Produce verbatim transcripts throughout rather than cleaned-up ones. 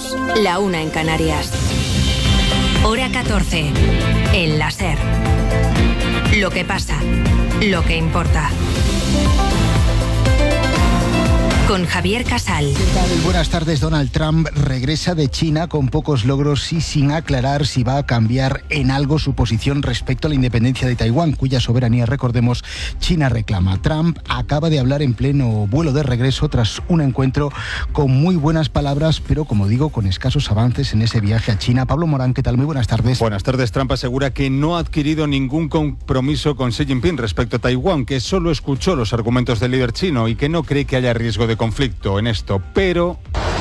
minutos, la una en Canarias. Hora catorce, en la SER. Lo que pasa, lo que importa. Con Javier Casal. ¿Qué tal? Buenas tardes. Donald Trump regresa de China con pocos logros y sin aclarar si va a cambiar en algo su posición respecto a la independencia de Taiwán, cuya soberanía, recordemos, China reclama. Trump acaba de hablar en pleno vuelo de regreso tras un encuentro con muy buenas palabras, pero como digo, con escasos avances en ese viaje a China. Pablo Morán, ¿qué tal? Muy buenas tardes. Buenas tardes. Trump asegura que no ha adquirido ningún compromiso con Xi Jinping respecto a Taiwán, que solo escuchó los argumentos del líder chino y que no cree que haya riesgo de conflicto en esto, pero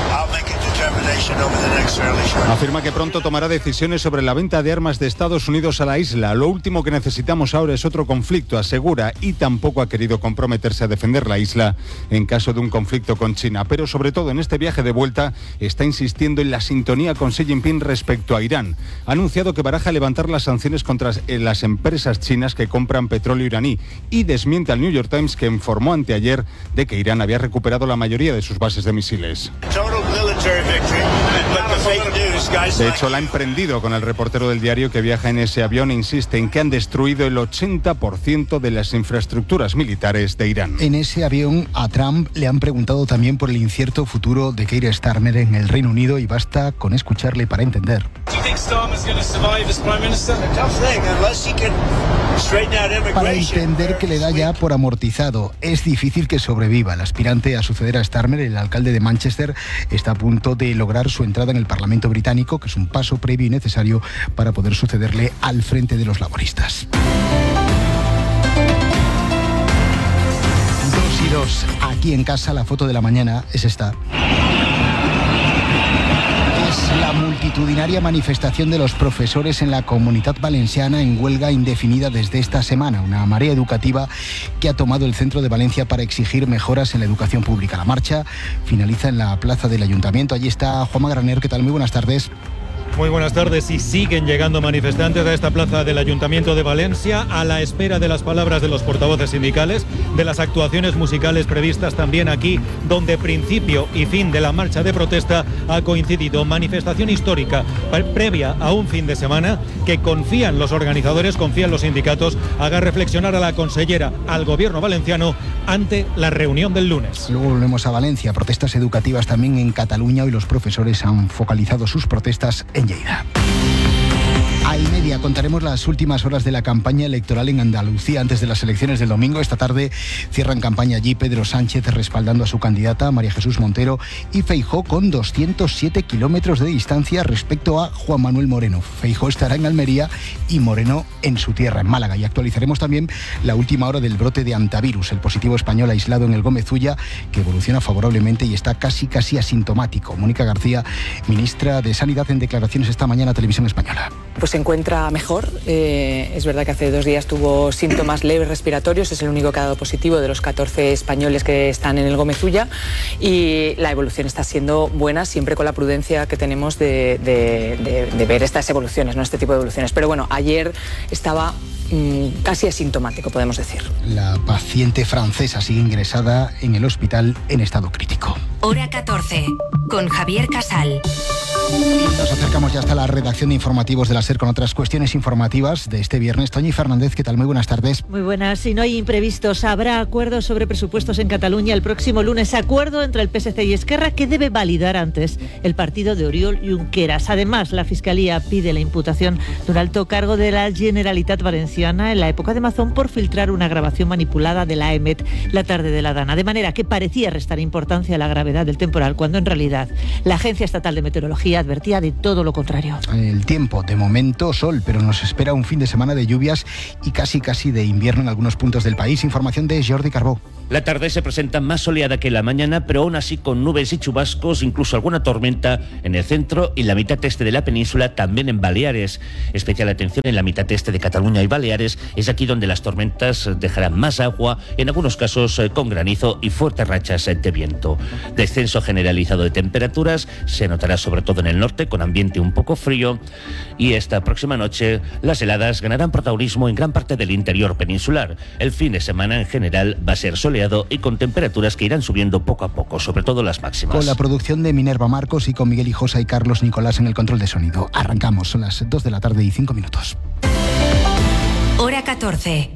afirma que pronto tomará decisiones sobre la venta de armas de Estados Unidos a la isla. Lo último que necesitamos ahora es otro conflicto, asegura, y tampoco ha querido comprometerse a defender la isla en caso de un conflicto con China. Pero sobre todo en este viaje de vuelta está insistiendo en la sintonía con Xi Jinping respecto a Irán. Ha anunciado que baraja levantar las sanciones contra las empresas chinas que compran petróleo iraní y desmiente al New York Times, que informó anteayer de que Irán había recuperado la mayoría de sus bases de misiles. De hecho, la ha emprendido con el reportero del diario que viaja en ese avión e insiste en que han destruido el ochenta por ciento de las infraestructuras militares de Irán. En ese avión a Trump le han preguntado también por el incierto futuro de Keir Starmer en el Reino Unido y basta con escucharle para entender. Para entender que le da ya por amortizado. Es difícil que sobreviva. El aspirante a suceder a Starmer, el alcalde de Manchester, está a punto de lograr su entrada en el Parlamento británico, que es un paso previo y necesario para poder sucederle al frente de los laboristas. Dos y dos, aquí en casa, la foto de la mañana es esta. Es la multitudinaria manifestación de los profesores en la Comunitat Valenciana en huelga indefinida desde esta semana. Una marea educativa que ha tomado el centro de Valencia para exigir mejoras en la educación pública. La marcha finaliza en la plaza del Ayuntamiento. Allí está Juanma Graner. ¿Qué tal? Muy buenas tardes. Muy buenas tardes. Y siguen llegando manifestantes a esta plaza del Ayuntamiento de Valencia a la espera de las palabras de los portavoces sindicales, de las actuaciones musicales previstas también aquí, donde principio y fin de la marcha de protesta ha coincidido. Manifestación histórica previa a un fin de semana que confían los organizadores, confían los sindicatos, haga reflexionar a la consellera, al gobierno valenciano ante la reunión del lunes. Luego volvemos a Valencia. Protestas educativas también en Cataluña. Hoy los profesores han focalizado sus protestas en Lleida. A y media contaremos las últimas horas de la campaña electoral en Andalucía antes de las elecciones del domingo. Esta tarde cierran campaña allí Pedro Sánchez respaldando a su candidata María Jesús Montero y Feijóo con doscientos siete kilómetros de distancia respecto a Juan Manuel Moreno. Feijóo estará en Almería y Moreno en su tierra, en Málaga. Y actualizaremos también la última hora del brote de antivirus, el positivo español aislado en el Gómez Ulla, que evoluciona favorablemente y está casi casi asintomático. Mónica García, ministra de Sanidad, en declaraciones esta mañana a Televisión Española. Pues se encuentra mejor. Eh, es verdad que hace dos días tuvo síntomas leves respiratorios, es el único que ha dado positivo de los catorce españoles que están en el Gómez Ulla, y la evolución está siendo buena, siempre con la prudencia que tenemos de, de, de, de ver estas evoluciones, no este tipo de evoluciones. Pero bueno, ayer estaba mmm, casi asintomático, podemos decir. La paciente francesa sigue ingresada en el hospital en estado crítico. Hora catorce, con Javier Casal. Y nos acercamos ya hasta la redacción de informativos de la SER con otras cuestiones informativas de este viernes. Toñi Fernández, ¿qué tal? Muy buenas tardes. Muy buenas. Si no hay imprevistos, habrá acuerdos sobre presupuestos en Cataluña el próximo lunes. Acuerdo entre el P S C y Esquerra que debe validar antes el partido de Oriol Junqueras. Además, la Fiscalía pide la imputación de un alto cargo de la Generalitat Valenciana en la época de Mazón por filtrar una grabación manipulada de la E M E T la tarde de la Dana. De manera que parecía restar importancia a la gravedad del temporal, cuando en realidad la Agencia Estatal de Meteorología advertía de todo lo contrario. El tiempo, de momento sol, pero nos espera un fin de semana de lluvias y casi casi de invierno en algunos puntos del país. Información de Jordi Carbó. La tarde se presenta más soleada que la mañana, pero aún así con nubes y chubascos, incluso alguna tormenta en el centro y la mitad este de la península, también en Baleares. Especial atención en la mitad este de Cataluña y Baleares, es aquí donde las tormentas dejarán más agua, en algunos casos con granizo y fuertes rachas de viento. Descenso generalizado de temperaturas se notará sobre todo en el el norte con ambiente un poco frío, y esta próxima noche las heladas ganarán protagonismo en gran parte del interior peninsular. El fin de semana en general va a ser soleado y con temperaturas que irán subiendo poco a poco, sobre todo las máximas. Con la producción de Minerva Marcos y con Miguel Hijosa y Carlos Nicolás en el control de sonido. Arrancamos, son las dos de la tarde y cinco minutos. Hora catorce.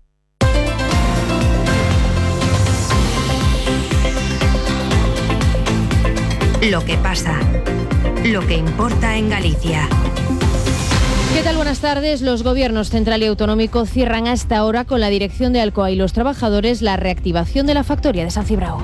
Lo que pasa, lo que importa en Galicia. ¿Qué tal? Buenas tardes. Los gobiernos central y autonómico cierran a esta hora con la dirección de Alcoa y los trabajadores la reactivación de la factoría de San Cibrao.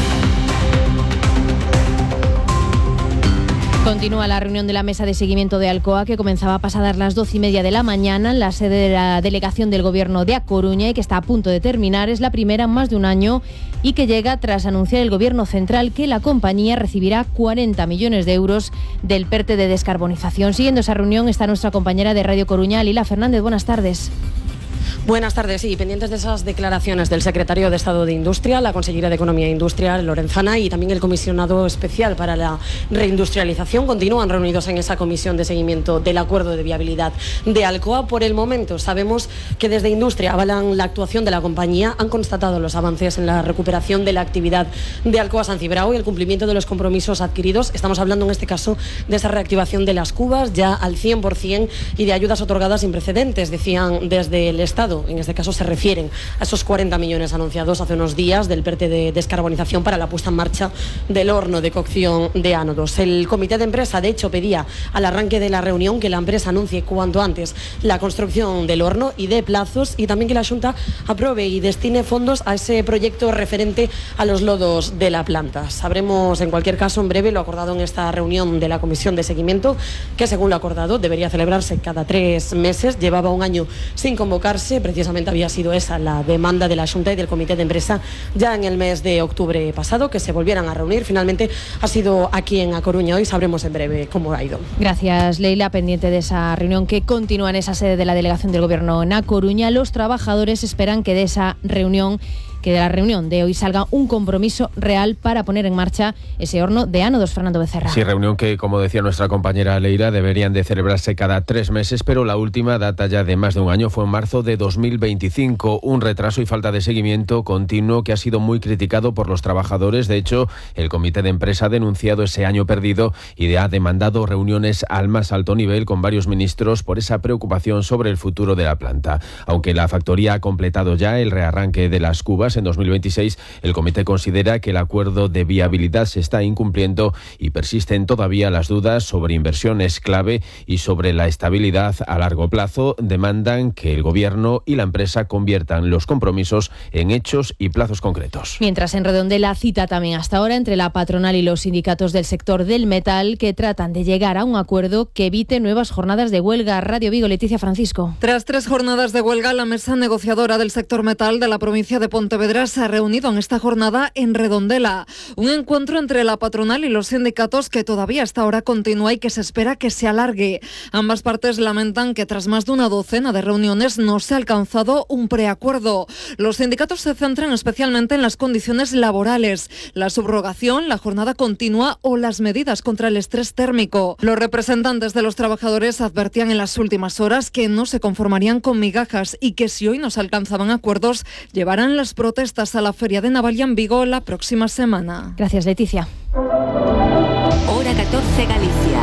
Continúa la reunión de la mesa de seguimiento de Alcoa, que comenzaba pasadas las doce y media de la mañana en la sede de la delegación del gobierno de A Coruña y que está a punto de terminar. Es la primera en más de un año y que llega tras anunciar el gobierno central que la compañía recibirá cuarenta millones de euros del PERTE de descarbonización. Siguiendo esa reunión está nuestra compañera de Radio Coruña, Lila Fernández. Buenas tardes. Buenas tardes. Sí, pendientes de esas declaraciones del secretario de Estado de Industria, la consellera de Economía e Industria, Lorenzana, y también el comisionado especial para la reindustrialización, continúan reunidos en esa comisión de seguimiento del acuerdo de viabilidad de Alcoa. Por el momento sabemos que desde Industria avalan la actuación de la compañía, han constatado los avances en la recuperación de la actividad de Alcoa San Cibrao y el cumplimiento de los compromisos adquiridos. Estamos hablando en este caso de esa reactivación de las cubas ya al cien por ciento y de ayudas otorgadas sin precedentes, decían desde el Estado. En este caso se refieren a esos cuarenta millones anunciados hace unos días del PERTE de descarbonización para la puesta en marcha del horno de cocción de ánodos. El comité de empresa, de hecho, pedía al arranque de la reunión que la empresa anuncie cuanto antes la construcción del horno y dé plazos, y también que la Xunta apruebe y destine fondos a ese proyecto referente a los lodos de la planta. Sabremos en cualquier caso en breve lo acordado en esta reunión de la comisión de seguimiento, que según lo acordado debería celebrarse cada tres meses. Llevaba un año sin convocarse. Precisamente había sido esa la demanda de la Xunta y del comité de empresa ya en el mes de octubre pasado, que se volvieran a reunir. Finalmente ha sido aquí en A Coruña. Hoy sabremos en breve cómo ha ido. Gracias, Leila. Pendiente de esa reunión que continúa en esa sede de la delegación del gobierno en A Coruña, los trabajadores esperan que de esa reunión que de la reunión de hoy salga un compromiso real para poner en marcha ese horno de ánodos. Fernando Becerra. Sí, reunión que, como decía nuestra compañera Leira, deberían de celebrarse cada tres meses, pero la última data ya de más de un año fue en marzo de dos mil veinticinco. Un retraso y falta de seguimiento continuo que ha sido muy criticado por los trabajadores. De hecho, el comité de empresa ha denunciado ese año perdido y ha demandado reuniones al más alto nivel con varios ministros por esa preocupación sobre el futuro de la planta. Aunque la factoría ha completado ya el rearranque de las cubas en dos mil veintiséis, el comité considera que el acuerdo de viabilidad se está incumpliendo y persisten todavía las dudas sobre inversiones clave y sobre la estabilidad a largo plazo. Demandan que el gobierno y la empresa conviertan los compromisos en hechos y plazos concretos. Mientras en Redondela cita también hasta ahora entre la patronal y los sindicatos del sector del metal, que tratan de llegar a un acuerdo que evite nuevas jornadas de huelga. Radio Vigo, Leticia Francisco. Tras tres jornadas de huelga, la mesa negociadora del sector metal de la provincia de Pontevedra se ha reunido en esta jornada en Redondela. Un encuentro entre la patronal y los sindicatos que todavía hasta ahora continúa y que se espera que se alargue. Ambas partes lamentan que tras más de una docena de reuniones no se ha alcanzado un preacuerdo. Los sindicatos se centran especialmente en las condiciones laborales, la subrogación, la jornada continua o las medidas contra el estrés térmico. Los representantes de los trabajadores advertían en las últimas horas que no se conformarían con migajas y que si hoy no se alcanzaban acuerdos, llevarán las protestas a la Feria de Navalia en Vigo la próxima semana. Gracias, Leticia. Hora catorce, Galicia.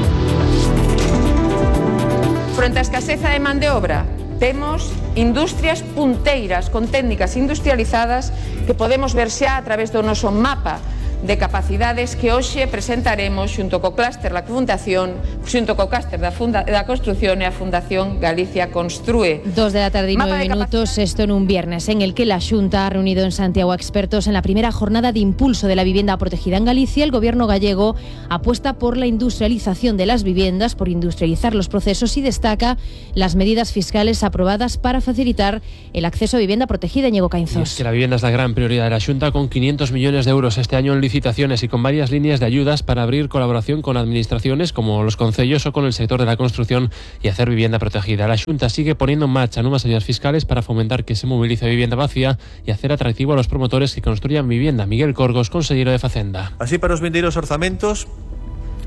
Fronte á escaseza de man de obra, temos industrias punteiras con técnicas industrializadas que podemos ver xa a través do noso mapa de capacidades que hoxe presentaremos xunto co clúster da Fundación, xunto co clúster da, funda, da Construción e a Fundación Galicia Construe. Dos de la tarde y nueve minutos, esto en un viernes en el que la Xunta ha reunido en Santiago a expertos en la primera jornada de impulso de la vivienda protegida en Galicia. El gobierno gallego apuesta por la industrialización de las viviendas, por industrializar los procesos y destaca las medidas fiscales aprobadas para facilitar el acceso a vivienda protegida. Ñigo Cainzos. Y es que la vivienda es la gran prioridad de la Xunta, con quinientos millones de euros este año en licitaciones y con varias líneas de ayudas para abrir colaboración con administraciones como los concellos o con el sector de la construcción y hacer vivienda protegida. La Xunta sigue poniendo en marcha nuevas ayudas fiscales para fomentar que se movilice vivienda vacía y hacer atractivo a los promotores que construyan vivienda. Miguel Corgos, consellero de Facenda. Así, para os vindeiros orzamentos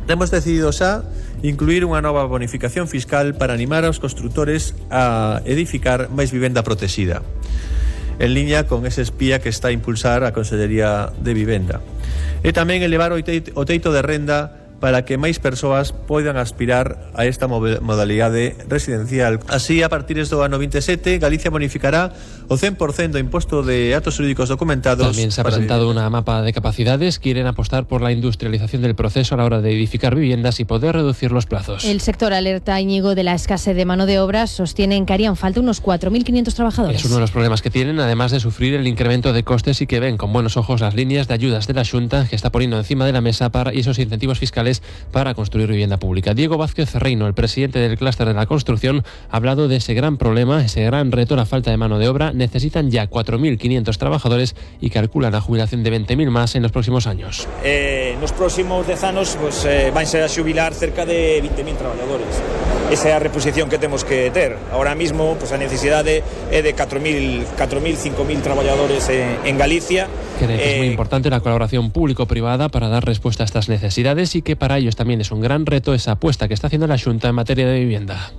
Hemos decidido xa incluir unha nova bonificación fiscal para animar aos construtores a edificar máis vivenda protexida, en liña con ese espía que está a impulsar a Consellería de Vivenda. E tamén elevar o teito, o teito de renda para que máis persoas poidan aspirar a esta modalidade residencial. Así, a partir do ano veintisiete, Galicia bonificará o cen por cento do imposto de actos jurídicos documentados. También se ha presentado una mapa de capacidades. Quieren apostar por la industrialización del proceso a la hora de edificar viviendas y poder reducir los plazos. El sector alerta, Íñigo, de la escasez de mano de obra. Sostienen que harían falta unos cuatro mil quinientos trabajadores. Es uno de los problemas que tienen, además de sufrir el incremento de costes, y que ven con buenos ojos las líneas de ayudas de la Xunta, que está poniendo encima de la mesa para esos incentivos fiscales para construir vivienda pública. Diego Vázquez Reino, el presidente del clúster de la construcción, ha hablado de ese gran problema, ese gran reto, la falta de mano de obra. Necesitan ya cuatro mil quinientos trabajadores y calculan la jubilación de veinte mil más en los próximos años. Eh, nos próximos dez anos pues, eh, van a xubilar cerca de veinte mil trabajadores. Esa é a reposición que temos que ter. Ahora mismo pues, a necesidade é de cuatro mil, cinco mil traballadores en, en Galicia. Cree que eh, es muy importante la colaboración público-privada para dar respuesta a estas necesidades, y que para ellos también es un gran reto esa apuesta que está haciendo la Xunta en materia de vivienda.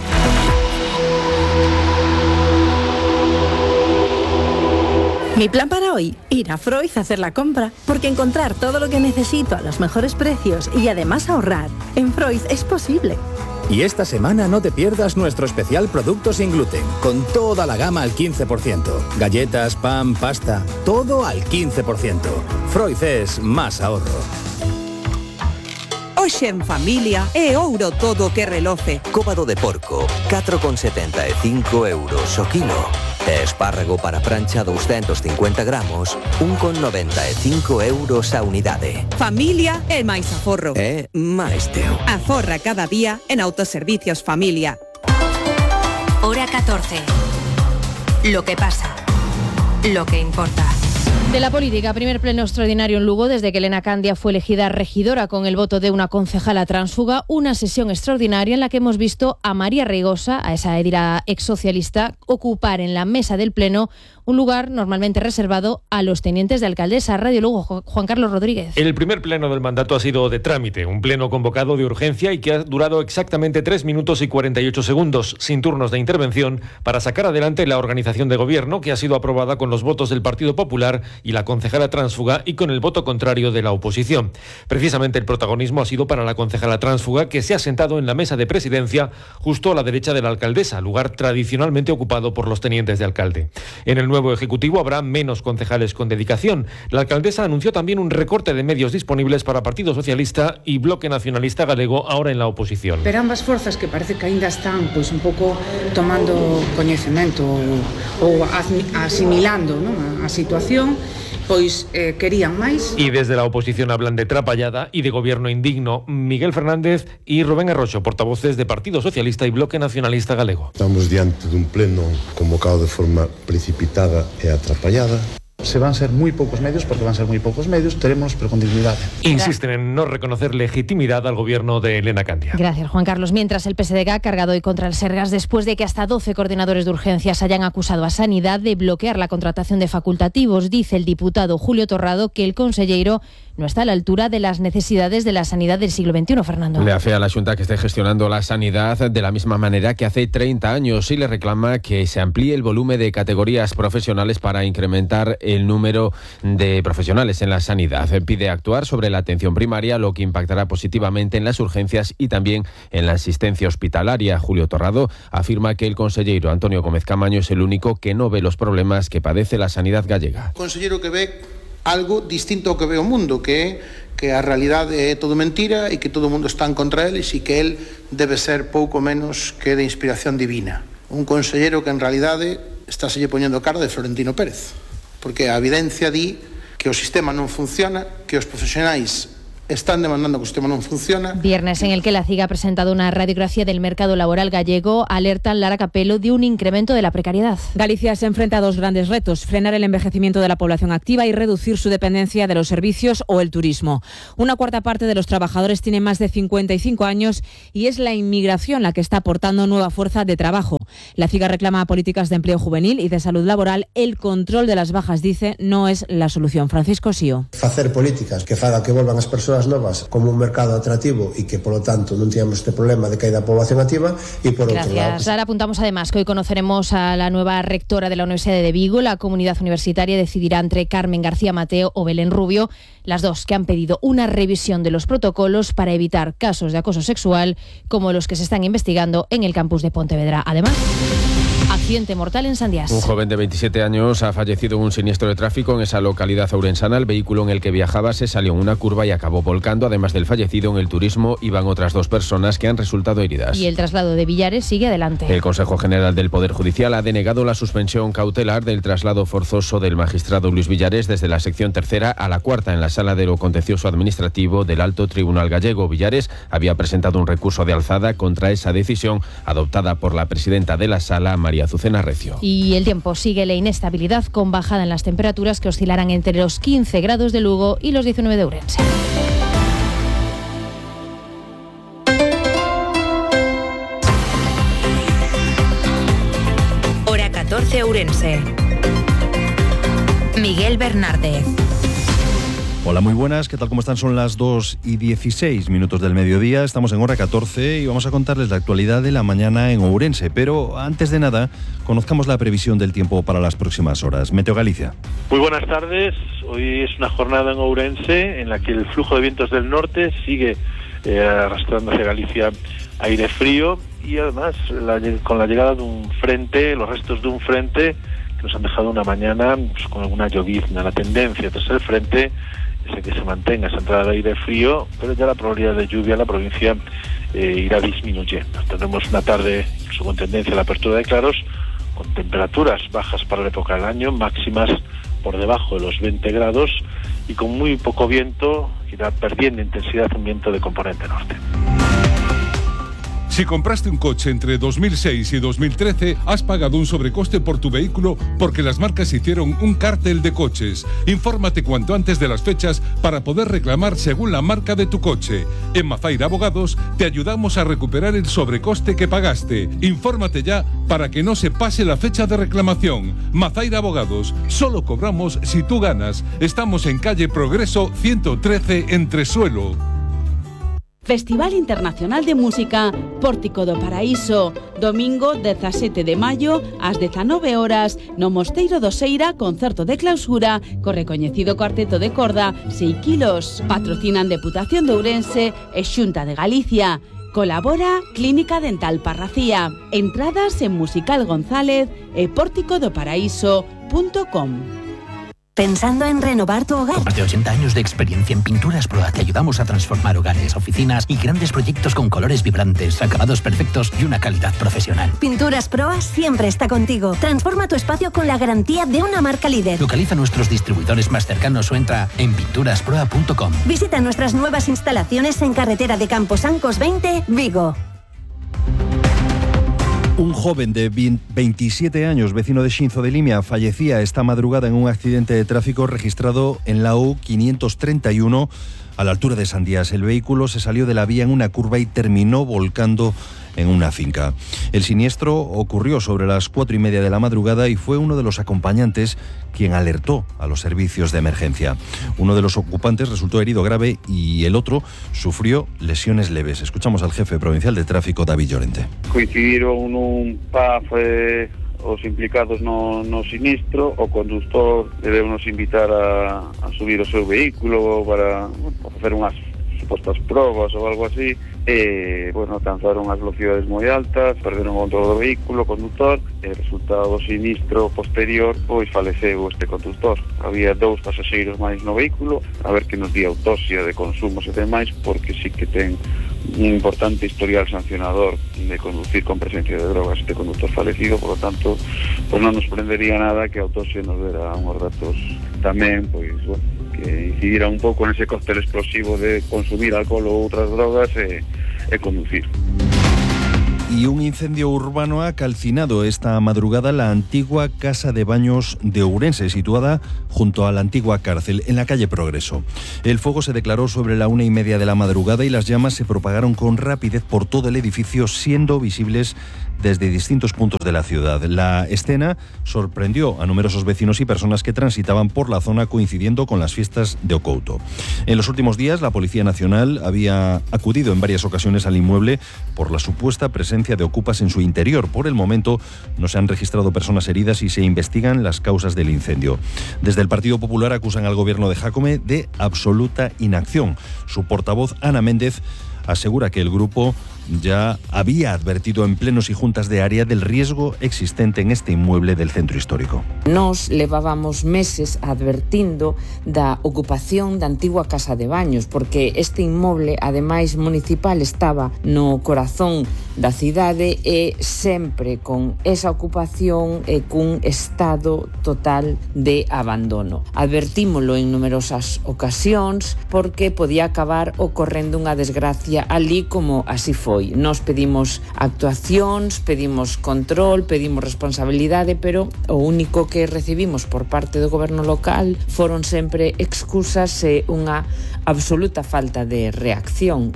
Mi plan para hoy, ir a Freud a hacer la compra, porque encontrar todo lo que necesito a los mejores precios y además ahorrar en Freud es posible. Y esta semana no te pierdas nuestro especial Producto sin gluten, con toda la gama al quince por ciento. Galletas, pan, pasta, todo al quince por ciento. Freud es más ahorro. Hoxe en familia é ouro todo que reloce. Cóbado de porco, catro con setenta e cinco euros o kilo. E espárrago para prancha doscientos cincuenta gramos, un con noventa e cinco euros a unidade. Familia é máis aforro. É máis teu. Aforra cada día en Autoservicios Familia. Hora catorce. Lo que pasa. Lo que importa. De la política, primer pleno extraordinario en Lugo desde que Elena Candia fue elegida regidora con el voto de una concejala tránsfuga. Una sesión extraordinaria en la que hemos visto a María Reigosa, a esa edila exsocialista, ocupar en la mesa del pleno un lugar normalmente reservado a los tenientes de alcaldesa. Radio Lugo, Juan Carlos Rodríguez. El primer pleno del mandato ha sido de trámite, un pleno convocado de urgencia y que ha durado exactamente tres minutos y cuarenta y ocho segundos, sin turnos de intervención, para sacar adelante la organización de gobierno, que ha sido aprobada con los votos del Partido Popular y la concejala tránsfuga, y con el voto contrario de la oposición. Precisamente el protagonismo ha sido para la concejala tránsfuga, que se ha sentado en la mesa de presidencia justo a la derecha de la alcaldesa, lugar tradicionalmente ocupado por los tenientes de alcalde. En el nuevo ejecutivo habrá menos concejales con dedicación. La alcaldesa anunció también un recorte de medios disponibles para Partido Socialista y Bloque Nacionalista Galego, ahora en la oposición. Pero ambas forzas, que parece que ainda están pois un pouco tomando coñecemento ou asimilando, non, a situación, pois eh, querían máis. Y desde la oposición hablan de trapallada y de gobierno indigno. Miguel Fernández y Rubén Arrocho, portavoces de Partido Socialista y Bloque Nacionalista Galego. Estamos diante dun pleno convocado de forma precipitada e atrapallada. Se van a ser muy pocos medios, porque van a ser muy pocos medios, tenemos pero con dignidad. Insisten en no reconocer legitimidad al gobierno de Elena Candia. Gracias, Juan Carlos. Mientras el P S D G ha cargado hoy contra el Sergas después de que hasta doce coordinadores de urgencias hayan acusado a Sanidad de bloquear la contratación de facultativos. Dice el diputado Julio Torrado que el consellero no está a la altura de las necesidades de la sanidad del siglo veintiuno, Fernando. Le afea a la Xunta que esté gestionando la sanidad de la misma manera que hace treinta años, y le reclama que se amplíe el volumen de categorías profesionales para incrementar el número de profesionales en la sanidad. Pide actuar sobre la atención primaria, lo que impactará positivamente en las urgencias y también en la asistencia hospitalaria. Julio Torrado afirma que el consellero Antonio Gómez Camaño es el único que no ve los problemas que padece la sanidad gallega. Consellero que ve algo distinto ao que ve o mundo, que é que a realidade é todo mentira e que todo o mundo está en contra eles e que el debe ser pouco menos que de inspiración divina. Un consellero que en realidade está se lle poñendo cara de Florentino Pérez, porque a evidencia di que o sistema non funciona, que os profesionais están demandando que o sistema non funciona. Viernes en el que la C I G ha presentado una radiografía del mercado laboral gallego. Alertan Lara Capelo de un incremento de la precariedad. Galicia se enfrenta a dos grandes retos: frenar el envejecimiento de la población activa y reducir su dependencia de los servicios o el turismo. Una cuarta parte de los trabajadores tiene más de cincuenta y cinco años y es la inmigración la que está aportando nueva fuerza de trabajo. La CIGA reclama políticas de empleo juvenil y de salud laboral. El control de las bajas, dice, no es la solución. Francisco Sío. Facer políticas que fagan que volvan as persoas novas como un mercado atractivo e que, polo tanto, non teñamos este problema de caída da poboación activa e, por outro lado... Gracias. Ahora apuntamos además que hoy conoceremos a la nueva rectora de la Universidad de Vigo. La comunidad universitaria decidirá entre Carmen García Mateo o Belén Rubio, las dos que han pedido una revisión de los protocolos para evitar casos de acoso sexual como los que se están investigando en el campus de Pontevedra. Además, accidente mortal en Sandiás. Un joven de veintisiete años ha fallecido en un siniestro de tráfico en esa localidad ourensana. El vehículo en el que viajaba se salió en una curva y acabó volcando. Además del fallecido, en el turismo iban otras dos personas que han resultado heridas. Y el traslado de Villares sigue adelante. El Consejo General del Poder Judicial ha denegado la suspensión cautelar del traslado forzoso del magistrado Luis Villares desde la sección tercera a la cuarta en la Sala de lo Contencioso Administrativo del Alto Tribunal Gallego. Villares había presentado un recurso de alzada contra esa decisión adoptada por la presidenta de la Sala, María Azucena Recio. Y el tiempo sigue la inestabilidad con bajada en las temperaturas que oscilarán entre los quince grados de Lugo y los diecinueve de Ourense. Hora catorce Ourense. Miguel Bernárdez. Hola, muy buenas, ¿qué tal? ¿Cómo están? Son las dos y dieciséis minutos del mediodía, estamos en hora catorce y vamos a contarles la actualidad de la mañana en Ourense, pero antes de nada, conozcamos la previsión del tiempo para las próximas horas. Meteo Galicia. Muy buenas tardes, hoy es una jornada en Ourense en la que el flujo de vientos del norte sigue eh, arrastrando hacia Galicia aire frío y además la, con la llegada de un frente, los restos de un frente que nos han dejado una mañana pues, con alguna llovizna. La tendencia tras el frente es que se mantenga esa entrada de aire frío, pero ya la probabilidad de lluvia en la provincia eh, irá disminuyendo. Tendremos una tarde incluso con tendencia a la apertura de claros, con temperaturas bajas para la época del año, máximas por debajo de los veinte grados y con muy poco viento, que irá perdiendo intensidad un viento de componente norte. Si compraste un coche entre dos mil seis y dos mil trece, has pagado un sobrecoste por tu vehículo porque las marcas hicieron un cártel de coches. Infórmate cuanto antes de las fechas para poder reclamar según la marca de tu coche. En Mafaira Abogados te ayudamos a recuperar el sobrecoste que pagaste. Infórmate ya para que no se pase la fecha de reclamación. Mafaira Abogados, solo cobramos si tú ganas. Estamos en calle Progreso ciento trece en Tresuelo. Festival Internacional de Música Pórtico do Paraíso, domingo dezasete de maio ás dezanove horas no Mosteiro do Seira, concerto de clausura co recoñecido cuarteto de corda seis kilos. Patrocinan Deputación de Ourense e Xunta de Galicia. Colabora Clínica Dental Parracía. Entradas en Musical González e pórtico do paraíso punto com. ¿Pensando en renovar tu hogar? Con más de ochenta años de experiencia en Pinturas Proa te ayudamos a transformar hogares, oficinas y grandes proyectos con colores vibrantes, acabados perfectos y una calidad profesional. Pinturas Proa siempre está contigo. Transforma tu espacio con la garantía de una marca líder. Localiza nuestros distribuidores más cercanos o entra en pinturas proa punto com. Visita nuestras nuevas instalaciones en carretera de Camposancos veinte, Vigo. Un joven de veintisiete años, vecino de Xinzo de Limia, fallecía esta madrugada en un accidente de tráfico registrado en la U quinientos treinta y uno a la altura de Sandiás. El vehículo se salió de la vía en una curva y terminó volcando en una finca. El siniestro ocurrió sobre las cuatro y media de la madrugada y fue uno de los acompañantes quien alertó a los servicios de emergencia. Uno de los ocupantes resultó herido grave y el otro sufrió lesiones leves. Escuchamos al jefe provincial de tráfico, David Llorente. Coincidiron un P A F eh, os implicados no, no sinistro. O conductor debemos invitar a, a subir o seu vehículo para, bueno, para facer unhas supostas probas ou algo así. E, bueno, alcanzaron as velocidades moi altas, perderon o control do vehículo, o condutor, e resultado do sinistro posterior, pois faleceu este condutor. Había dous pasaxeiros máis no vehículo, a ver que nos di autopsia de consumos e demais, porque sí que ten un importante historial sancionador de conducir con presencia de drogas este conductor falecido, por lo tanto, pois non nos prendería nada que a autopsia nos dera unhos datos tamén, pois, bueno, que incidiera un pouco nese cóctel explosivo de consumir alcohol ou outras drogas e, e conducir. Y un incendio urbano ha calcinado esta madrugada la antigua Casa de Baños de Ourense, situada junto a la antigua cárcel, en la calle Progreso. El fuego se declaró sobre la una y media de la madrugada y las llamas se propagaron con rapidez por todo el edificio, siendo visibles desde distintos puntos de la ciudad. La escena sorprendió a numerosos vecinos y personas que transitaban por la zona coincidiendo con las fiestas de Ocouto. En los últimos días, la Policía Nacional había acudido en varias ocasiones al inmueble por la supuesta presencia de ocupas en su interior. Por el momento no se han registrado personas heridas y se investigan las causas del incendio. Desde el Partido Popular acusan al gobierno de Jácome de absoluta inacción. Su portavoz, Ana Méndez, asegura que el grupo ya había advertido en plenos y juntas de área del riesgo existente en este inmueble del centro histórico. Nos levábamos meses advertindo da ocupación da antigua Casa de Baños, porque este inmoble, ademais municipal, estaba no corazón da cidade e sempre con esa ocupación e cun estado total de abandono. Advertímolo en numerosas ocasións porque podía acabar ocorrendo unha desgracia ali, como así foi. Nos pedimos actuacións, pedimos control, pedimos responsabilidade, pero o único que recibimos por parte do goberno local foron sempre excusas e unha absoluta falta de reacción.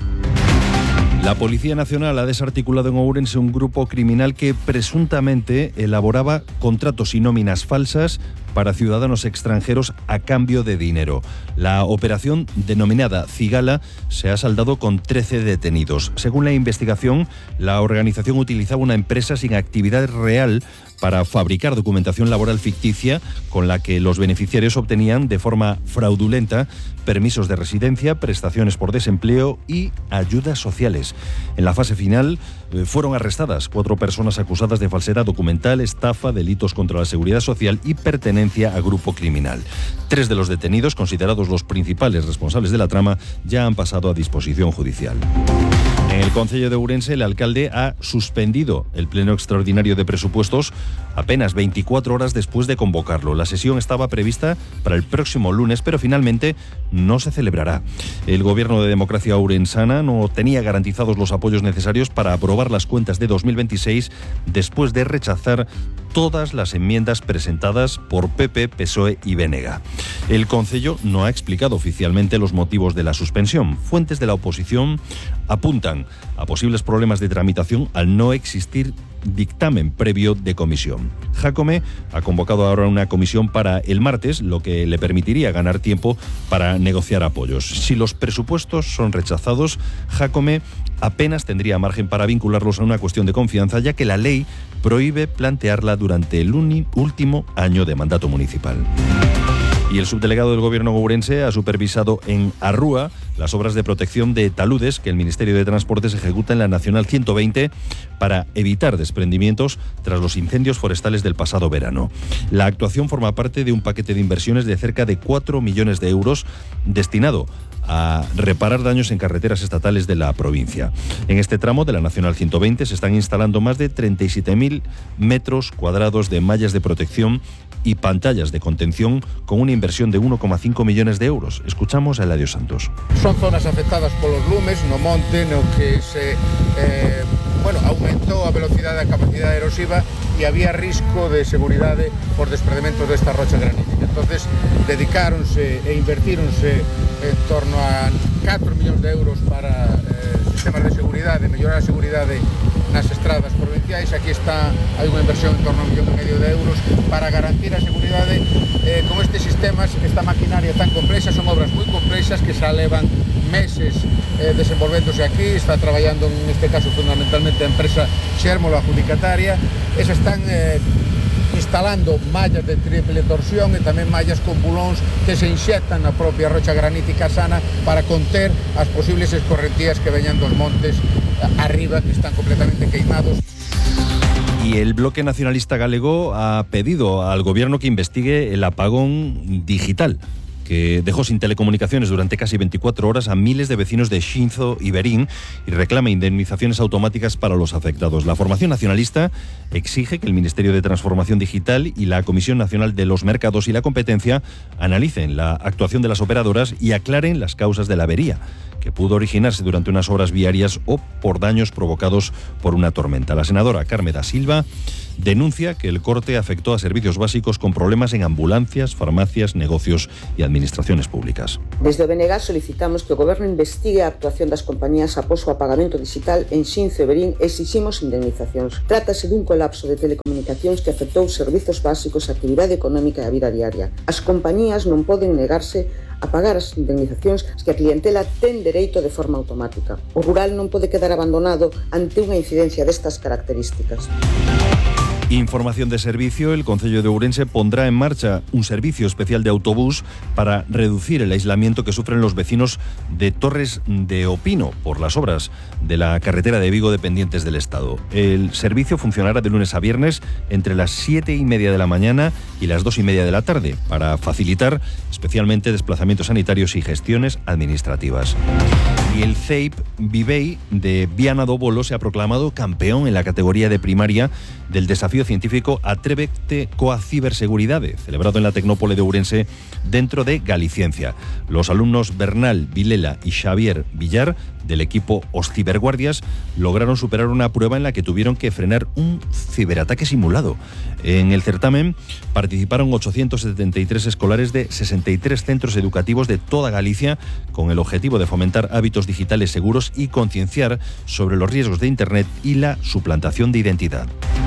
La Policía Nacional ha desarticulado en Ourense un grupo criminal que presuntamente elaboraba contratos y nóminas falsas para ciudadanos extranjeros a cambio de dinero. La operación, denominada Cigala, se ha saldado con trece detenidos. Según la investigación, la organización utilizaba una empresa sin actividad real para fabricar documentación laboral ficticia con la que los beneficiarios obtenían de forma fraudulenta permisos de residencia, prestaciones por desempleo y ayudas sociales. En la fase final eh, fueron arrestadas cuatro personas acusadas de falsedad documental, estafa, delitos contra la seguridad social y pertenencia a grupo criminal. Tres de los detenidos, considerados los principales responsables de la trama, ya han pasado a disposición judicial. En el Concello de Ourense, el alcalde ha suspendido el pleno extraordinario de presupuestos apenas veinticuatro horas después de convocarlo. La sesión estaba prevista para el próximo lunes, pero finalmente no se celebrará. El Gobierno de Democracia Ourensana no tenía garantizados los apoyos necesarios para aprobar las cuentas de dos mil veintiséis después de rechazar todas las enmiendas presentadas por P P, P S O E y B N G. El Concello no ha explicado oficialmente los motivos de la suspensión. Fuentes de la oposición apuntan a posibles problemas de tramitación al no existir dictamen previo de comisión. Jácome ha convocado ahora una comisión para el martes, lo que le permitiría ganar tiempo para negociar apoyos. Si los presupuestos son rechazados, Jácome apenas tendría margen para vincularlos a una cuestión de confianza, ya que la ley prohíbe plantearla durante el último año de mandato municipal. Y el subdelegado del Gobierno ourense ha supervisado en Arrúa las obras de protección de taludes que el Ministerio de Transportes ejecuta en la Nacional ciento veinte para evitar desprendimientos tras los incendios forestales del pasado verano. La actuación forma parte de un paquete de inversiones de cerca de cuatro millones de euros destinado a reparar daños en carreteras estatales de la provincia. En este tramo de la Nacional ciento veinte se están instalando más de treinta y siete mil metros cuadrados de mallas de protección y pantallas de contención con una inversión de uno coma cinco millones de euros. Escuchamos a Eladio Santos. Son zonas afectadas polos lumes no monte, no que se eh, bueno, aumentou a velocidade e a capacidade erosiva e había risco de seguridade por desprendementos desta rocha granítica. Entonces, dedicáronse e invertíronse en torno a catro millóns de euros para eh, sistemas de seguridade, mellorar a seguridade nas estradas provinciais. Aquí está, hai unha inversión en torno a un millón e medio de euros para garantir a seguridade eh, con estes sistemas, esta maquinaria tan complexa. Son obras moi complexas que xa levan meses eh, desenvolvéndose aquí. Está traballando neste caso fundamentalmente a empresa Xérmolo, adjudicataria, e se están eh, instalando mallas de triple torsión e tamén mallas con bulóns que se inxectan na propia rocha granítica sana para conter as posibles escorrentías que veñan dos montes arriba, que están completamente queimados. Y el bloque nacionalista galego ha pedido al gobierno que investigue el apagón digital que dejó sin telecomunicaciones durante casi veinticuatro horas a miles de vecinos de Xinzo y Berín y reclama indemnizaciones automáticas para los afectados. La formación nacionalista exige que el Ministerio de Transformación Digital y la Comisión Nacional de los Mercados y la Competencia analicen la actuación de las operadoras y aclaren las causas de la avería, que pudo originarse durante unas obras viarias o por daños provocados por una tormenta. La senadora Carme da Silva denuncia que el corte afectó a servicios básicos con problemas en ambulancias, farmacias, negocios y administraciones. administraciones públicas. Desde o B N G solicitamos que o Goberno investigue a actuación das compañías após o apagamento digital en Xinzo e Verín e exiximos indemnizacións. Trátase dun colapso de telecomunicacións que afectou servizos básicos, a actividade económica e a vida diaria. As compañías non poden negarse a pagar as indemnizacións que a clientela ten dereito de forma automática. O rural non pode quedar abandonado ante unha incidencia destas características. Información de servicio, el Concello de Ourense pondrá en marcha un servicio especial de autobús para reducir el aislamiento que sufren los vecinos de Torres de Opino por las obras de la carretera de Vigo dependientes del Estado. El servicio funcionará de lunes a viernes entre las siete y media de la mañana y las dos y media de la tarde para facilitar especialmente desplazamientos sanitarios y gestiones administrativas. Y el C E I P Vivei de Viana do Bolo se ha proclamado campeón en la categoría de primaria del desafío científico Atrévete coa ciberseguridade, celebrado en la Tecnópole de Ourense dentro de Galiciencia. Los alumnos Bernal, Vilela y Xavier Villar del equipo Os Ciberguardias lograron superar una prueba en la que tuvieron que frenar un ciberataque simulado. En el certamen participaron ochocientos setenta y tres escolares de sesenta y tres centros educativos de toda Galicia con el objetivo de fomentar hábitos digitales seguros y concienciar sobre los riesgos de Internet y la suplantación de identidad.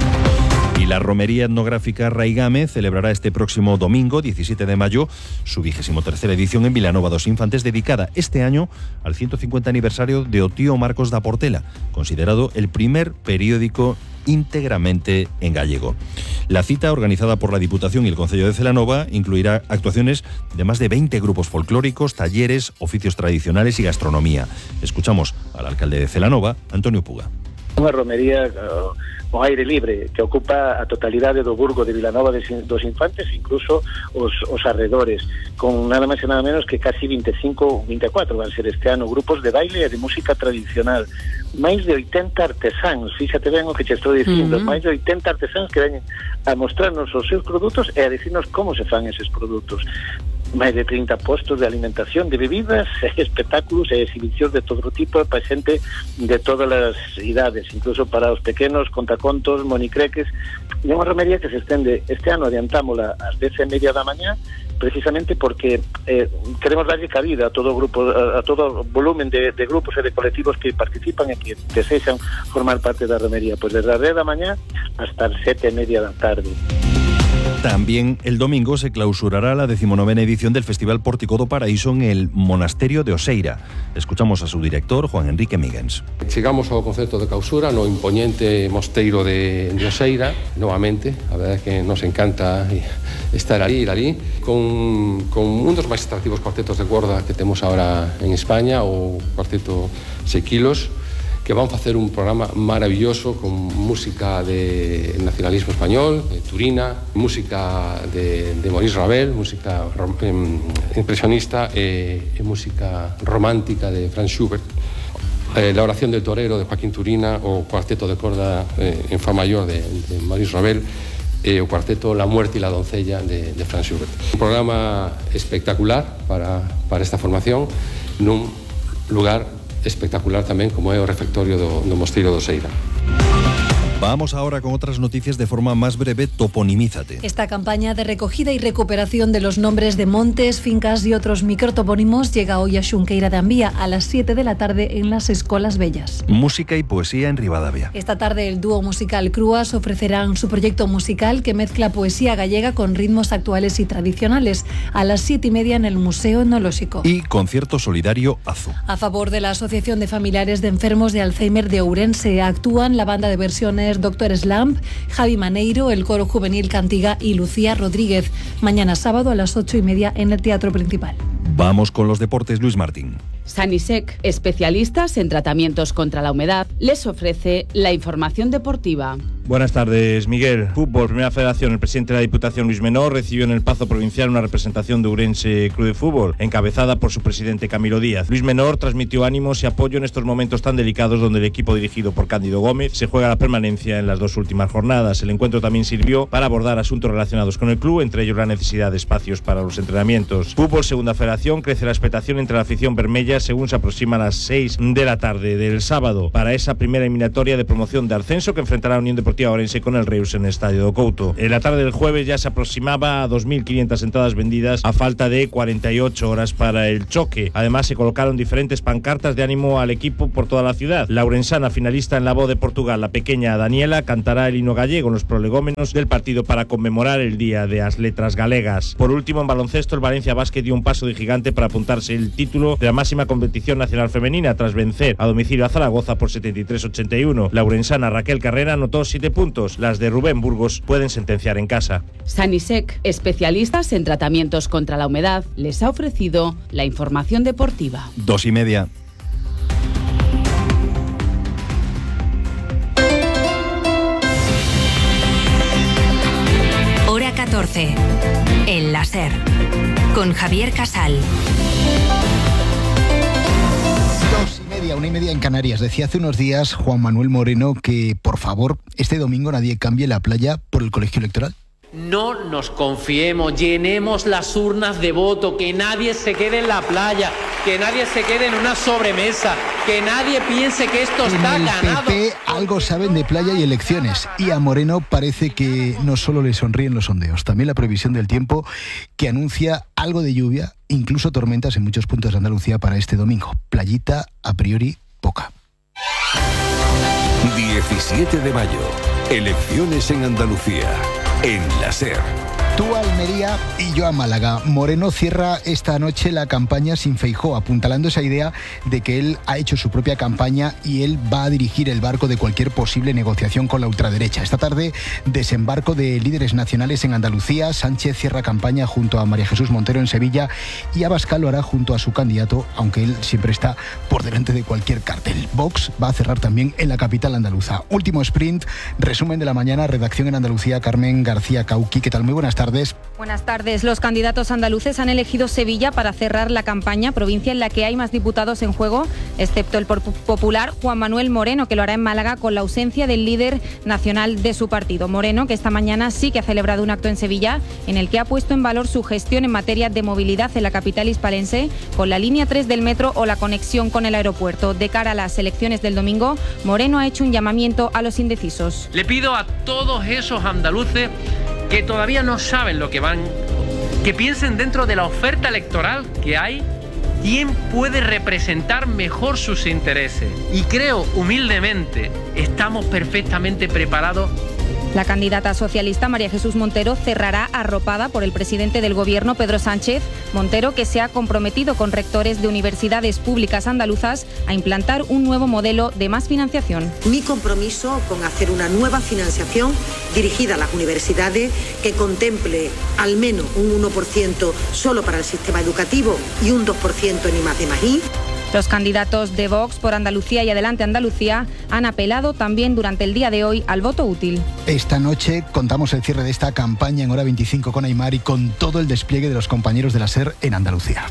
Y la romería etnográfica Raigame celebrará este próximo domingo, diecisiete de mayo, su vigésimo tercera edición en Vilanova dos Infantes, dedicada este año al ciento cincuenta aniversario de O Tío Marcos da Portela, considerado el primer periódico íntegramente en gallego. La cita, organizada por la Diputación y el Concello de Celanova, incluirá actuaciones de más de veinte grupos folclóricos, talleres, oficios tradicionales y gastronomía. Escuchamos al alcalde de Celanova, Antonio Puga. Unha romería uh, con aire libre que ocupa a totalidade do burgo de Vilanova dos Infantes, incluso os, os arredores, con nada máis e nada menos que casi veinticinco, veinticuatro van ser este ano grupos de baile e de música tradicional, máis de oitenta artesáns, fíxate ben o que te estou dicindo, uh -huh. máis de oitenta artesáns que veñen a mostrarnos os seus produtos e a decirnos como se fan eses produtos. Máis de trinta postos de alimentación, de bebidas, espectáculos e exhibicións de todo tipo para xente de todas as idades, incluso para os pequenos, contacontos, monicreques. E unha romería que se estende este ano, adiantámola ás dez e media da mañá, precisamente porque eh, queremos darlle cabida a todo o grupo, a, a todo o volumen de, de grupos e de colectivos que participan e que desexan formar parte da romería, pois desde as dez da mañá hasta as sete e media da tarde. También el domingo se clausurará la decimonovena edición del Festival Pórtico do Paraíso en el Monasterio de Oseira. Escuchamos a su director, Juan Enrique Míguens. Chegamos ao concepto de clausura no imponente mosteiro de, de Oseira, novamente, a verdade é que nos encanta estar ali, ir ali, con, con un dos máis atractivos cuartetos de corda que temos ahora en España, o cuarteto Sequilos, que van a hacer un programa maravilloso con música de nacionalismo español, de Turina, música de, de Maurice Ravel, música eh, impresionista e eh, música romántica de Franz Schubert, eh, la oración del torero de Joaquín Turina, o cuarteto de corda eh, en fa mayor de, de Maurice Ravel, e o cuarteto La muerte y la doncella de, de Franz Schubert. Un programa espectacular para, para esta formación nun lugar espectacular tamén como é o refectorio do, do Mosteiro do Oseira. Vamos ahora con otras noticias de forma más breve. Toponimízate. Esta campaña de recogida y recuperación de los nombres de montes, fincas y otros microtopónimos llega hoy a Xunqueira de Ambía a las siete de la tarde en las Escolas Bellas. Música y poesía en Ribadavia. Esta tarde el dúo musical Cruas ofrecerán su proyecto musical que mezcla poesía gallega con ritmos actuales y tradicionales a las siete y media en el Museo Etnolóxico. Y concierto solidario Azu. A favor de la Asociación de Familiares de Enfermos de Alzheimer de Ourense actúan la banda de versiones Doctor Slamp, Javi Maneiro, el coro juvenil Cantiga y Lucía Rodríguez. Mañana sábado a las ocho y media en el Teatro Principal. Vamos con los deportes, Luis Martín. Sanisec, especialistas en tratamientos contra la humedad, les ofrece la información deportiva. Buenas tardes, Miguel. Fútbol, Primera Federación. El presidente de la Diputación, Luis Menor, recibió en el Pazo Provincial una representación de Ourense Club de Fútbol, encabezada por su presidente Camilo Díaz. Luis Menor transmitió ánimos y apoyo en estos momentos tan delicados donde el equipo dirigido por Cándido Gómez se juega la permanencia en las dos últimas jornadas. El encuentro también sirvió para abordar asuntos relacionados con el club, entre ellos la necesidad de espacios para los entrenamientos. Fútbol, Segunda Federación. Federación, crece la expectación entre la afición bermella según se aproxima a las seis de la tarde del sábado para esa primera eliminatoria de promoción de ascenso que enfrentará a Unión Deportiva Ourense con el Reus en el Estadio do Couto. En la tarde del jueves ya se aproximaba a dos mil quinientas entradas vendidas a falta de cuarenta y ocho horas para el choque. Además se colocaron diferentes pancartas de ánimo al equipo por toda la ciudad. La ourensana, finalista en la voz de Portugal, la pequeña Daniela, cantará el himno gallego en los prolegómenos del partido para conmemorar el Día de las Letras Galegas. Por último, en baloncesto, el Valencia Basket dio un paso de gigante para apuntarse el título de la máxima competición nacional femenina tras vencer a domicilio a Zaragoza por setenta y tres a ochenta y uno. La ourensana Raquel Carrera anotó siete puntos. Las de Rubén Burgos pueden sentenciar en casa. Sanisec, especialistas en tratamientos contra la humedad, les ha ofrecido la información deportiva. Dos y media. Hora catorce. En la SER. Con Javier Casal. Dos y media, una y media en Canarias. Decía hace unos días Juan Manuel Moreno que, por favor, este domingo nadie cambie la playa por el colegio electoral. No nos confiemos, llenemos las urnas de voto, que nadie se quede en la playa, que nadie se quede en una sobremesa, que nadie piense que esto está ganado. En el P P algo saben de playa y elecciones, y a Moreno parece que no solo le sonríen los sondeos, también la previsión del tiempo que anuncia algo de lluvia, incluso tormentas en muchos puntos de Andalucía para este domingo. Playita, a priori, poca. diecisiete de mayo, elecciones en Andalucía. En la SER. Tú a Almería y yo a Málaga. Moreno cierra esta noche la campaña sin Feijóo, apuntalando esa idea de que él ha hecho su propia campaña y él va a dirigir el barco de cualquier posible negociación con la ultraderecha. Esta tarde, desembarco de líderes nacionales en Andalucía. Sánchez cierra campaña junto a María Jesús Montero en Sevilla y Abascal lo hará junto a su candidato, aunque él siempre está por delante de cualquier cartel. Vox va a cerrar también en la capital andaluza. Último sprint, resumen de la mañana, redacción en Andalucía, Carmen García Cauqui. ¿Qué tal? Muy buenas tardes. Buenas tardes. Los candidatos andaluces han elegido Sevilla para cerrar la campaña, provincia en la que hay más diputados en juego, excepto el popular Juan Manuel Moreno, que lo hará en Málaga con la ausencia del líder nacional de su partido. Moreno, que esta mañana sí que ha celebrado un acto en Sevilla, en el que ha puesto en valor su gestión en materia de movilidad en la capital hispalense, con la línea tres del metro o la conexión con el aeropuerto. De cara a las elecciones del domingo, Moreno ha hecho un llamamiento a los indecisos. Le pido a todos esos andaluces que todavía no saben lo que van, que piensen dentro de la oferta electoral que hay, quién puede representar mejor sus intereses. Y creo, humildemente, estamos perfectamente preparados. La candidata socialista María Jesús Montero cerrará arropada por el presidente del Gobierno, Pedro Sánchez. Montero, que se ha comprometido con rectores de universidades públicas andaluzas a implantar un nuevo modelo de más financiación. Mi compromiso con hacer una nueva financiación dirigida a las universidades que contemple al menos un uno por ciento solo para el sistema educativo y un dos por ciento en I más D más I. Los candidatos de Vox por Andalucía y Adelante Andalucía han apelado también durante el día de hoy al voto útil. Esta noche contamos el cierre de esta campaña en Hora veinticinco con Aymar y con todo el despliegue de los compañeros de la SER en Andalucía.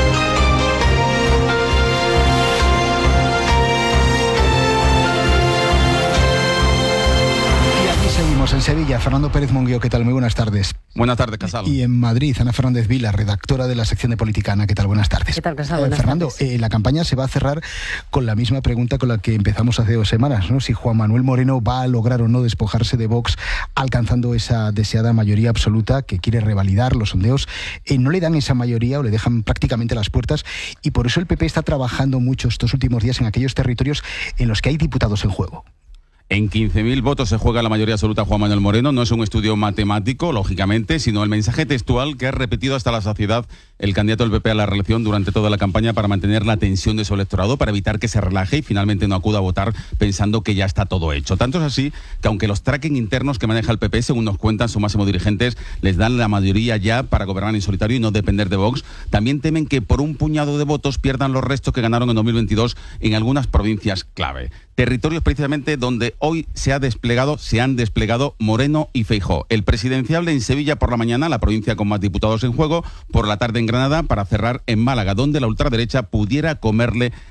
Seguimos en Sevilla. Fernando Pérez Monguio, ¿qué tal? Muy buenas tardes. Buenas tardes, Casal. Y en Madrid, Ana Fernández Vila, redactora de la sección de Politicana. ¿Qué tal? Buenas tardes. ¿Qué tal, Casal? Eh, Buenas Fernando, tardes. Eh, la campaña se va a cerrar con la misma pregunta con la que empezamos hace dos semanas, ¿no? Si Juan Manuel Moreno va a lograr o no despojarse de Vox, alcanzando esa deseada mayoría absoluta que quiere revalidar. Los sondeos eh, no le dan esa mayoría o le dejan prácticamente las puertas, y por eso el P P está trabajando mucho estos últimos días en aquellos territorios en los que hay diputados en juego. En quince mil votos se juega la mayoría absoluta Juan Manuel Moreno. No es un estudio matemático, lógicamente, sino el mensaje textual que ha repetido hasta la saciedad el candidato del P P a la reelección durante toda la campaña para mantener la tensión de su electorado, para evitar que se relaje y finalmente no acuda a votar pensando que ya está todo hecho. Tanto es así que aunque los tracking internos que maneja el P P, según nos cuentan sus máximos dirigentes, les dan la mayoría ya para gobernar en solitario y no depender de Vox, también temen que por un puñado de votos pierdan los restos que ganaron en dos mil veintidós en algunas provincias clave. Territorios precisamente donde hoy se ha desplegado, se han desplegado Moreno y Feijóo. El presidenciable en Sevilla por la mañana, la provincia con más diputados en juego, por la tarde en Granada, para cerrar en Málaga, donde la ultraderecha pudiera comerle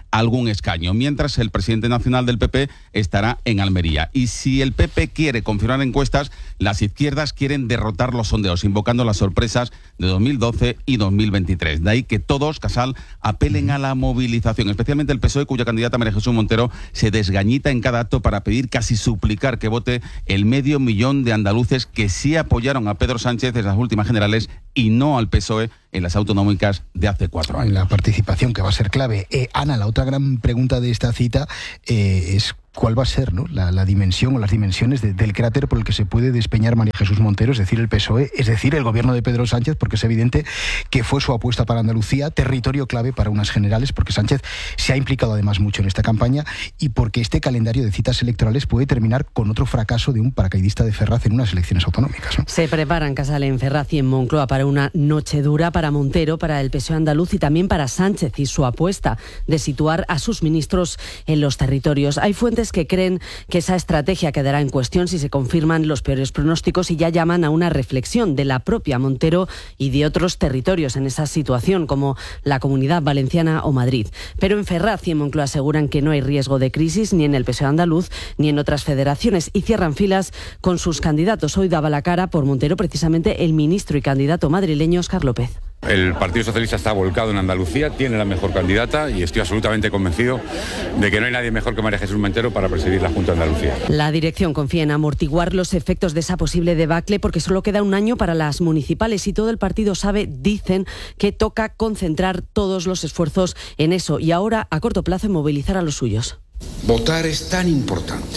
algún escaño, mientras el presidente nacional del P P estará en Almería. Y si el P P quiere confirmar encuestas, las izquierdas quieren derrotar los sondeos, invocando las sorpresas de dos mil doce y dos mil veintitrés. De ahí que todos, Casal, apelen a la movilización, especialmente el P S O E, cuya candidata María Jesús Montero se desgañita en cada acto para pedir, casi suplicar, que vote el medio millón de andaluces que sí apoyaron a Pedro Sánchez en las últimas generales y no al P S O E en las autonómicas de hace cuatro años. La participación, que va a ser clave. Eh, Ana, la otra gran pregunta de esta cita eh, es cuál va a ser, ¿no?, la, la dimensión o las dimensiones de, del cráter por el que se puede despeñar María Jesús Montero, es decir, el P S O E, es decir, el gobierno de Pedro Sánchez, porque es evidente que fue su apuesta para Andalucía, territorio clave para unas generales, porque Sánchez se ha implicado además mucho en esta campaña y porque este calendario de citas electorales puede terminar con otro fracaso de un paracaidista de Ferraz en unas elecciones autonómicas, ¿no? Se preparan, Casal, en Ferraz y en Moncloa para una noche dura para Montero, para el P S O E andaluz y también para Sánchez y su apuesta de situar a sus ministros en los territorios. Hay fuentes que creen que esa estrategia quedará en cuestión si se confirman los peores pronósticos y ya llaman a una reflexión de la propia Montero y de otros territorios en esa situación, como la Comunidad Valenciana o Madrid. Pero en Ferraz y en Moncloa aseguran que no hay riesgo de crisis ni en el P S O E andaluz ni en otras federaciones y cierran filas con sus candidatos. Hoy daba la cara por Montero precisamente el ministro y candidato madrileño Óscar López. El Partido Socialista está volcado en Andalucía, tiene la mejor candidata y estoy absolutamente convencido de que no hay nadie mejor que María Jesús Montero para presidir la Junta de Andalucía. La dirección confía en amortiguar los efectos de esa posible debacle porque solo queda un año para las municipales y todo el partido sabe, dicen, que toca concentrar todos los esfuerzos en eso y ahora, a corto plazo, en movilizar a los suyos. Votar es tan importante.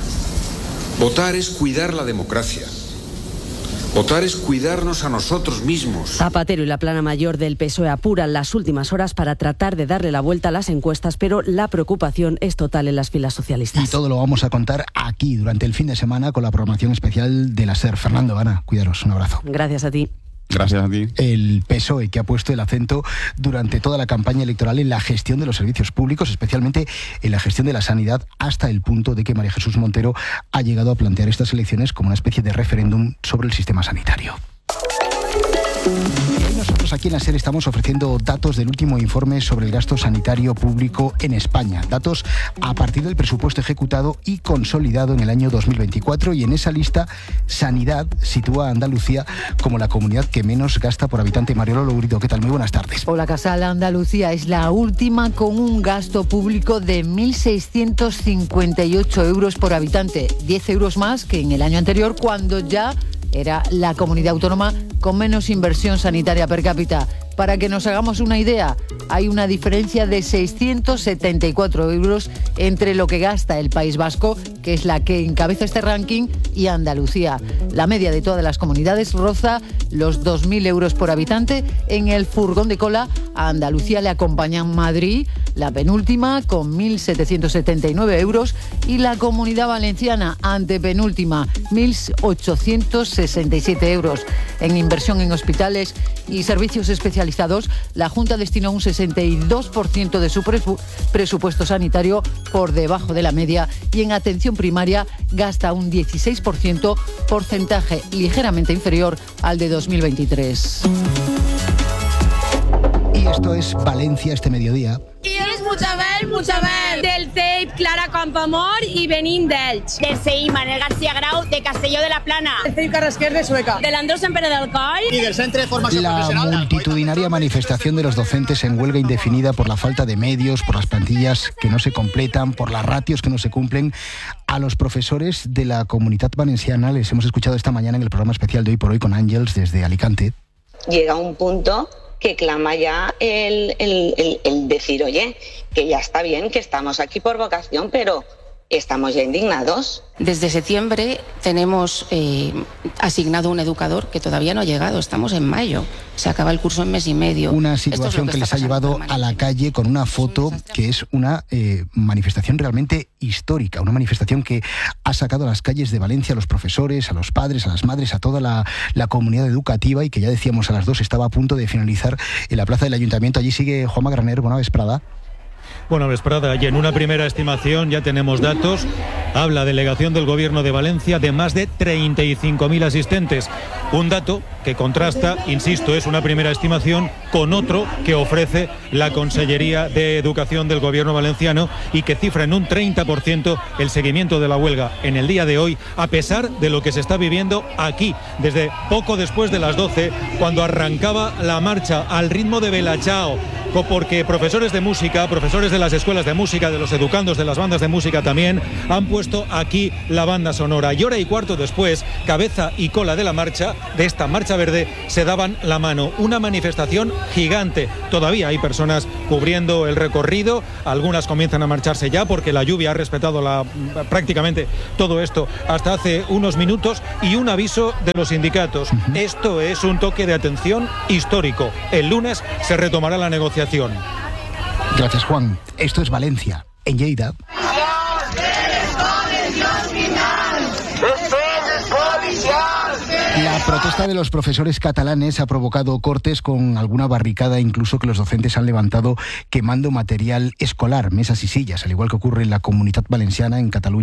Votar es cuidar la democracia. Votar es cuidarnos a nosotros mismos. Zapatero y la plana mayor del P S O E apuran las últimas horas para tratar de darle la vuelta a las encuestas, pero la preocupación es total en las filas socialistas. Y todo lo vamos a contar aquí durante el fin de semana con la programación especial de la SER. Fernando, Ana, cuidaros, un abrazo. Gracias a ti. Gracias a ti. El P S O E, que ha puesto el acento durante toda la campaña electoral en la gestión de los servicios públicos, especialmente en la gestión de la sanidad, hasta el punto de que María Jesús Montero ha llegado a plantear estas elecciones como una especie de referéndum sobre el sistema sanitario. Nosotros aquí en la SER estamos ofreciendo datos del último informe sobre el gasto sanitario público en España. Datos a partir del presupuesto ejecutado y consolidado en el año dos mil veinticuatro, y en esa lista Sanidad sitúa a Andalucía como la comunidad que menos gasta por habitante. Mariolo Lourido, ¿qué tal? Muy buenas tardes. Hola, Casal. Andalucía es la última con un gasto público de mil seiscientos cincuenta y ocho euros por habitante, diez euros más que en el año anterior, cuando ya era la comunidad autónoma con menos inversión sanitaria per cápita. Para que nos hagamos una idea, hay una diferencia de seiscientos setenta y cuatro euros entre lo que gasta el País Vasco, que es la que encabeza este ranking, y Andalucía. La media de todas las comunidades roza los dos mil euros por habitante. En el furgón de cola a Andalucía le acompañan Madrid, la penúltima, con mil setecientos setenta y nueve euros, y la Comunidad Valenciana, antepenúltima, mil ochocientos sesenta y siete euros. En inversión en hospitales y servicios especializados, la Junta destinó un sesenta y dos por ciento de su presu- presupuesto sanitario, por debajo de la media, y en atención primaria gasta un dieciséis por ciento, porcentaje ligeramente inferior al de dos mil veintitrés. Y esto es Valencia este mediodía. I és Muchabel, Muchabel, del C E I P Clara Campoamor i venim d'Elx. Del C I Manel García Grau, de Castelló de la Plana. Del C I Carrasquer de Sueca. Del Andrés Empere del Coll. Y del Centre de Formación Profesional. La multitudinaria manifestación de los docentes en huelga indefinida por la falta de medios, por las plantillas que no se completan, por las ratios que no se cumplen. A los profesores de la Comunitat Valenciana les hemos escuchado esta mañana en el programa especial de Hoy por Hoy con Ángels desde Alicante. Llega un punto que clama ya el, el, el, el decir, oye, que ya está bien, que estamos aquí por vocación, pero estamos ya indignados. Desde septiembre tenemos eh, asignado un educador que todavía no ha llegado, estamos en mayo, se acaba el curso en mes y medio. Una situación que, que les ha llevado a la calle con una foto que es una eh, manifestación realmente histórica, una manifestación que ha sacado a las calles de Valencia a los profesores, a los padres, a las madres, a toda la, la comunidad educativa, y que ya decíamos a las dos estaba a punto de finalizar en la plaza del Ayuntamiento. Allí sigue Juanma Graner. Buena vesprada. Buena vesprada, y en una primera estimación ya tenemos datos habla delegación del Gobierno de Valencia de más de treinta y cinco mil asistentes. Un dato que contrasta, insisto, es una primera estimación con otro que ofrece la Consellería de Educación del Gobierno valenciano y que cifra en un treinta por ciento el seguimiento de la huelga en el día de hoy, a pesar de lo que se está viviendo aquí, desde poco después de las doce, cuando arrancaba la marcha al ritmo de Bella Ciao, porque profesores de música, profesores de las escuelas de música, de los educandos de las bandas de música también, han puesto aquí la banda sonora. Y hora y cuarto después, cabeza y cola de la marcha, de esta marcha verde, se daban la mano. Una manifestación gigante. Todavía hay personas cubriendo el recorrido, algunas comienzan a marcharse ya porque la lluvia ha respetado la, prácticamente todo esto hasta hace unos minutos, y un aviso de los sindicatos. Uh-huh. Esto es un toque de atención histórico. El lunes se retomará la negociación. Gracias, Juan. Esto es Valencia. En Lleida. La protesta de los profesores catalanes ha provocado cortes con alguna barricada, incluso que los docentes han levantado quemando material escolar, mesas y sillas, al igual que ocurre en la Comunitat Valenciana, en Cataluña.